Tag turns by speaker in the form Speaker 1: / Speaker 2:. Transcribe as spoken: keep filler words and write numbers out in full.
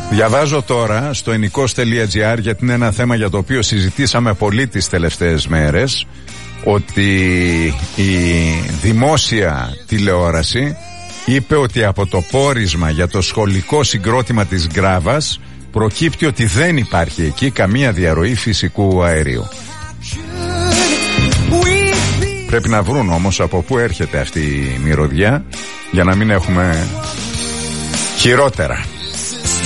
Speaker 1: Διαβάζω τώρα στο ενικός τελεία τζι άρ, γιατί είναι ένα θέμα για το οποίο συζητήσαμε πολύ τις τελευταίες μέρες, ότι η δημόσια τηλεόραση είπε ότι από το πόρισμα για το σχολικό συγκρότημα της Γκράβας προκύπτει ότι δεν υπάρχει εκεί καμία διαρροή φυσικού αερίου. Πρέπει να βρουν όμως από πού έρχεται αυτή η μυρωδιά για να μην έχουμε χειρότερα.